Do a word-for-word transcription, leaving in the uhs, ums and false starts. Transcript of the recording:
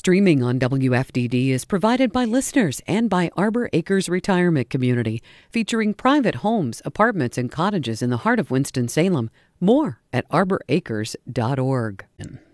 Streaming on W F D D is provided by listeners and by Arbor Acres Retirement Community, featuring private homes, apartments, and cottages in the heart of Winston-Salem. More at arbor acres dot org.